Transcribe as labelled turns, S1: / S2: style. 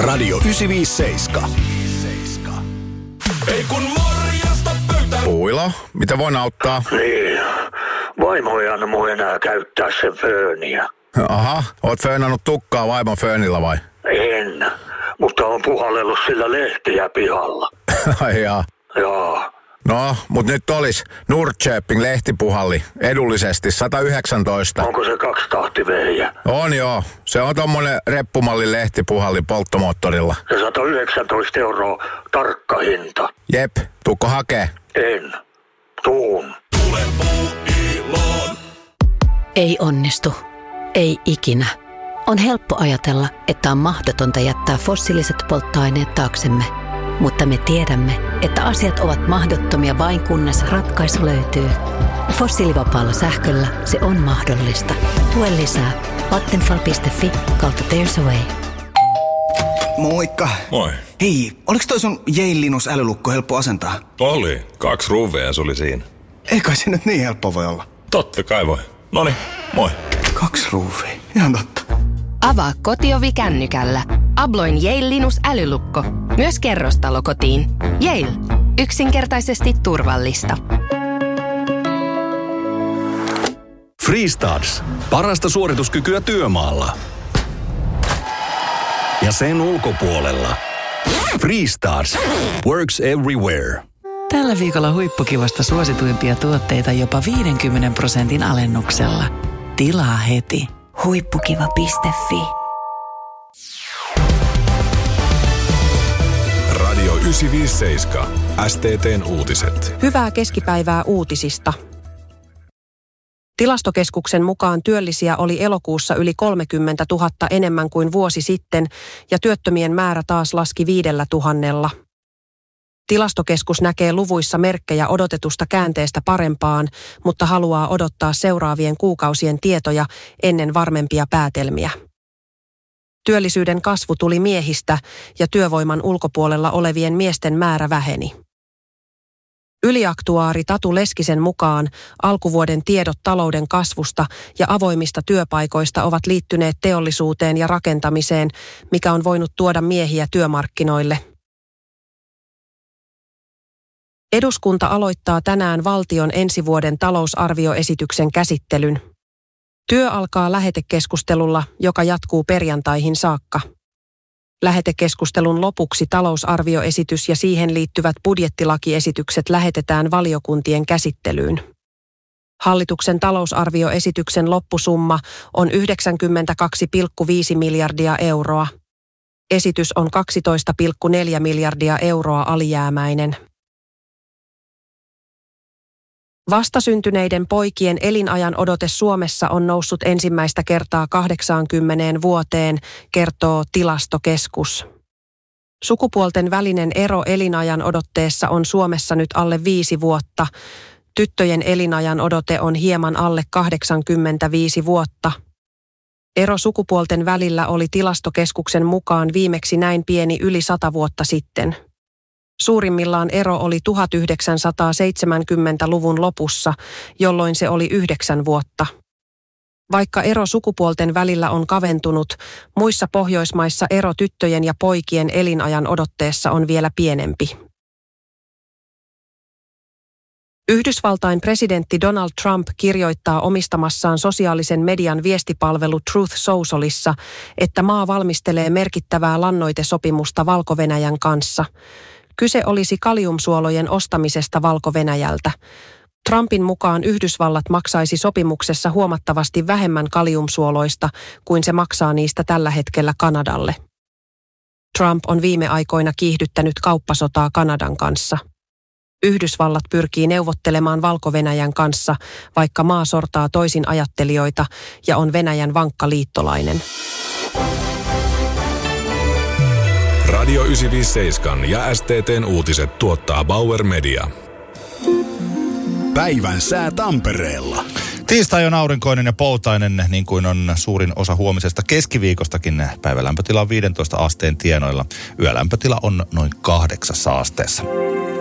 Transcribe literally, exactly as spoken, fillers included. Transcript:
S1: Radio yhdeksänsataaviisikymmentäseitsemän.
S2: Ei kun morjesta pöytä.
S3: Puilo, mitä voin auttaa?
S4: Niin, vaimo ei anna mun enää käyttää sen fööniä.
S3: Aha, oot föönannut tukkaa vaimon föönillä vai?
S4: En, mutta on puhallellut sillä lehtiä pihalla.
S3: Ai jaa.
S4: Joo.
S3: No, mut nyt olis Nordköping lehtipuhalli edullisesti sata yhdeksäntoista.
S4: Onko se kaksitahtivehjä?
S3: On joo, se on tommonen reppumallin lehtipuhalli polttomoottorilla.
S4: Se sata yhdeksäntoista euroa tarkka hinta.
S3: Jep, tuukko hakee?
S4: En. Tuun.
S2: Tule Puuiloon.
S5: Ei onnistu. Ei ikinä. On helppo ajatella, että on mahdotonta jättää fossiiliset polttoaineet taaksemme. Mutta me tiedämme, että asiat ovat mahdottomia vain kunnes ratkaisu löytyy. Fossiilivapaalla sähköllä se on mahdollista. Lue lisää vattenfall piste fi kautta there's a way.
S6: Moikka.
S7: Moi.
S6: Hei, oliks toi sun Yale Linus älylukko helppo asentaa?
S7: Oli. Kaksi ruuvia se oli siinä.
S6: Eikä se nyt niin helppo voi olla.
S7: Totta kai voi. Noni, moi.
S6: Kaksi ruuvia. Ihan totta.
S8: Avaa kotiovi kännykällä. Abloin Yale Linus älylukko. Myös kerrostalokotiin. Yale. Yksinkertaisesti turvallista.
S1: Freestarts. Parasta suorituskykyä työmaalla. Ja sen ulkopuolella. Freestarts. Works everywhere.
S9: Tällä viikolla huippukivasta suosituimpia tuotteita jopa viidenkymmenen prosentin alennuksella. Tilaa heti.
S5: Huippukiva piste fi.
S2: Radio yhdeksänsataaviisikymmentäseitsemän. S T T:n uutiset.
S10: Hyvää keskipäivää uutisista. Tilastokeskuksen mukaan työllisiä oli elokuussa yli kolmekymmentätuhatta enemmän kuin vuosi sitten ja työttömien määrä taas laski viidellä tuhannella. Tilastokeskus näkee luvuissa merkkejä odotetusta käänteestä parempaan, mutta haluaa odottaa seuraavien kuukausien tietoja ennen varmempia päätelmiä. Työllisyyden kasvu tuli miehistä ja työvoiman ulkopuolella olevien miesten määrä väheni. Yliaktuaari Tatu Leskisen mukaan alkuvuoden tiedot talouden kasvusta ja avoimista työpaikoista ovat liittyneet teollisuuteen ja rakentamiseen, mikä on voinut tuoda miehiä työmarkkinoille. Eduskunta aloittaa tänään valtion ensi vuoden talousarvioesityksen käsittelyn. Työ alkaa lähetekeskustelulla, joka jatkuu perjantaihin saakka. Lähetekeskustelun lopuksi talousarvioesitys ja siihen liittyvät budjettilakiesitykset lähetetään valiokuntien käsittelyyn. Hallituksen talousarvioesityksen loppusumma on yhdeksänkymmentäkaksi pilkku viisi miljardia euroa. Esitys on kaksitoista pilkku neljä miljardia euroa alijäämäinen. Vastasyntyneiden poikien elinajan odote Suomessa on noussut ensimmäistä kertaa kahdeksaankymmeneen vuoteen, kertoo Tilastokeskus. Sukupuolten välinen ero elinajan odotteessa on Suomessa nyt alle viisi vuotta. Tyttöjen elinajan odote on hieman alle kahdeksankymmentäviisi vuotta. Ero sukupuolten välillä oli Tilastokeskuksen mukaan viimeksi näin pieni yli sata vuotta sitten. Suurimmillaan ero oli tuhatyhdeksänsataaseitsemänkymmentäluvun lopussa, jolloin se oli yhdeksän vuotta. Vaikka ero sukupuolten välillä on kaventunut, muissa Pohjoismaissa ero tyttöjen ja poikien elinajan odotteessa on vielä pienempi. Yhdysvaltain presidentti Donald Trump kirjoittaa omistamassaan sosiaalisen median viestipalvelu Truth Socialissa, että maa valmistelee merkittävää lannoitesopimusta Valko-Venäjän kanssa. Kyse olisi kaliumsuolojen ostamisesta Valko-Venäjältä. Trumpin mukaan Yhdysvallat maksaisi sopimuksessa huomattavasti vähemmän kaliumsuoloista kuin se maksaa niistä tällä hetkellä Kanadalle. Trump on viime aikoina kiihdyttänyt kauppasotaa Kanadan kanssa. Yhdysvallat pyrkii neuvottelemaan Valko-Venäjän kanssa, vaikka maa sortaa toisin ajattelijoita ja on Venäjän vankka liittolainen.
S2: Radio yhdeksänsataaviisikymmentäseitsemän ja S T T:n uutiset tuottaa Bauer Media.
S1: Päivän sää Tampereella.
S11: Tiistai on aurinkoinen ja poutainen, niin kuin on suurin osa huomisesta keskiviikostakin. Päivälämpötila on viidentoista asteen tienoilla. Yölämpötila on noin kahdeksassa asteessa.